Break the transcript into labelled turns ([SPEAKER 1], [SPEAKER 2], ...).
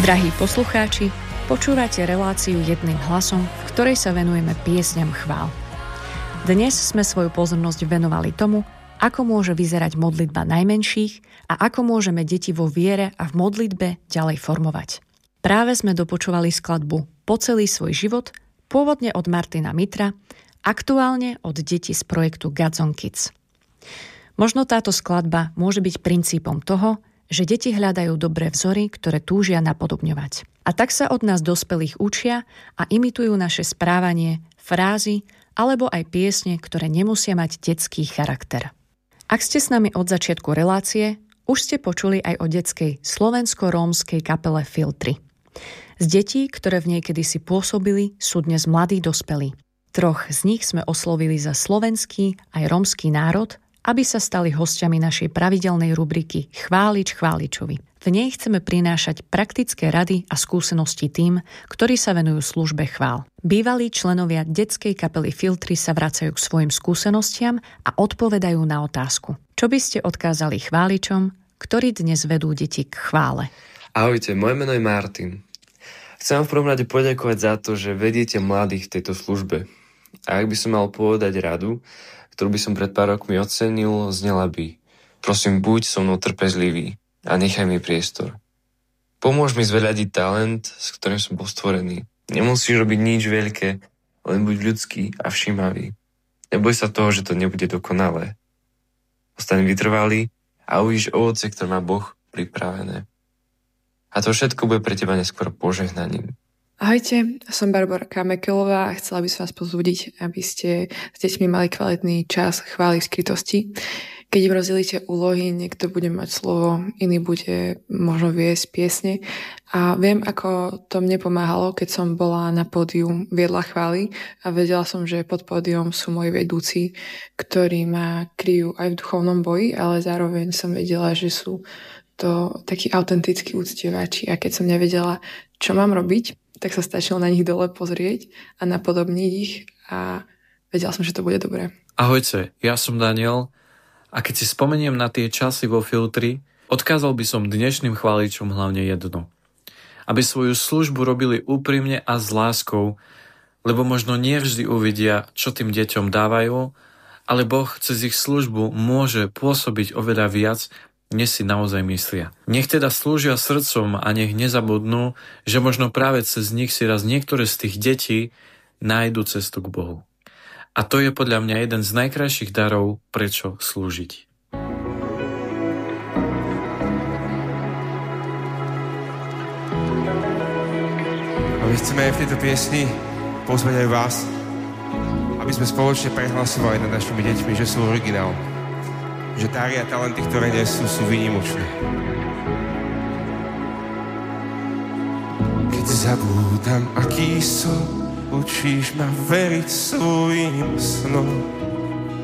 [SPEAKER 1] Drahí poslucháči, počúvate reláciu Jedným hlasom, v ktorej sa venujeme piesňam chvál. Dnes sme svoju pozornosť venovali tomu, ako môže vyzerať modlitba najmenších a ako môžeme deti vo viere a v modlitbe ďalej formovať. Práve sme dopočúvali skladbu Po celý svoj život, pôvodne od Martina Mitra, aktuálne od detí z projektu God's Own Kids. Možno táto skladba môže byť princípom toho, že deti hľadajú dobré vzory, ktoré túžia napodobňovať. A tak sa od nás dospelých učia a imitujú naše správanie, frázy alebo aj piesne, ktoré nemusia mať detský charakter. Ak ste s nami od začiatku relácie, už ste počuli aj o detskej slovensko-rómskej kapele Filtry. Z detí, ktoré v nej kedysi pôsobili, sú dnes mladí dospelí. 3 z nich sme oslovili za slovenský aj rómsky národ, aby sa stali hosťami našej pravidelnej rubriky Chválič chváličovi. V nej chceme prinášať praktické rady a skúsenosti tým, ktorí sa venujú službe chvál. Bývalí členovia detskej kapely Filtry sa vracajú k svojim skúsenostiam a odpovedajú na otázku. Čo by ste odkázali chváličom, ktorí dnes vedú deti k chvále?
[SPEAKER 2] Ahojte, moje meno je Martin. Chcem vám v prvom rade poďakovať za to, že vediete mladých v tejto službe. A ak by som mal povedať radu, ktorú by som pred pár rokmi ocenil, znela by: prosím, buď so mnou trpezlivý a nechaj mi priestor. Pomôž mi zveľadiť talent, s ktorým som bol stvorený. Nemusíš robiť nič veľké, len buď ľudský a všímavý. Neboj sa toho, že to nebude dokonalé. Ostaň vytrvalý a uvidíš ovoce, ktoré má Boh pripravené. A to všetko bude pre teba neskôr požehnaním.
[SPEAKER 3] Ahojte, som Barborka Mekelová a chcela by som vás pozbudiť, aby ste s deťmi mali kvalitný čas chvály v skrytosti. Keď im rozdelíte úlohy, niekto bude mať slovo, iný bude možno viesť piesne. A viem, ako to mne pomáhalo, keď som bola na pódiu, viedla chvály a vedela som, že pod pódium sú moji vedúci, ktorí ma kryjú aj v duchovnom boji, ale zároveň som vedela, že sú to takí autentickí uctievači. A keď som nevedela, čo mám robiť, tak sa stačilo na nich dole pozrieť a napodobniť ich a vedela som, že to bude dobré.
[SPEAKER 4] Ahojte, ja som Daniel a keď si spomeniem na tie časy vo Filtri, odkázal by som dnešným chváličom hlavne jedno. Aby svoju službu robili úprimne a s láskou, lebo možno nie vždy uvidia, čo tým deťom dávajú, ale Boh cez ich službu môže pôsobiť oveľa viac, než si naozaj myslia. Nech teda slúžia srdcom a nech nezabudnú, že možno práve cez nich si raz niektoré z tých detí nájdu cestu k Bohu. A to je podľa mňa jeden z najkrajších darov, prečo slúžiť.
[SPEAKER 5] A my chceme aj v tejto piesni pozvať aj vás, aby sme spoločne prehlasovali nad našimi deťmi, že sú originál. Že dáry a talenty, ktoré nesú, sú výnimočné. Keď zabúdam, aký som, učíš ma veriť svojim snom.